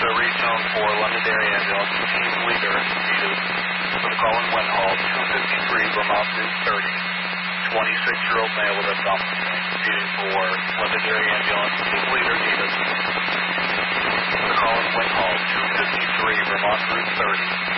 a retone for Londonderry Ambulance, team leader needed for the call in Windhall, 253 Vermont Route 30. 26-year-old male with abdominal pain, repeating for Londonderry Ambulance, team leader needed for the call in Windhall, 253 Vermont Route 30.